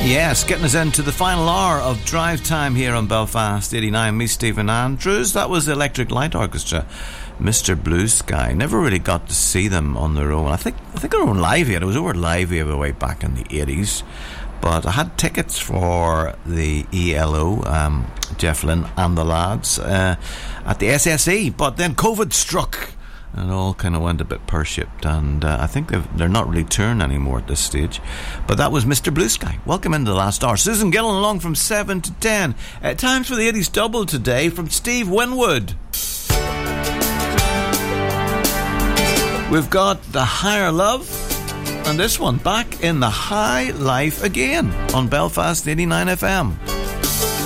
Yes, getting us into the final hour of drive time here on Belfast 89. Me, Stephen Andrews. That was the Electric Light Orchestra, Mr. Blue Sky. Never really got to see them on their own. I think they were on Live Aid. It was over at Live Aid way back in the 80s. But I had tickets for the ELO, Jeff Lynne and the lads, at the SSE. But then COVID struck. And it all kind of went a bit pear-shaped, and I think they're not really touring anymore at this stage. But that was Mr. Blue Sky. Welcome into the last hour. Susan Gillen along from 7 to 10. Times for the 80s double today from Steve Winwood. We've got The Higher Love, and this one, Back in the High Life Again, on Belfast 89 FM.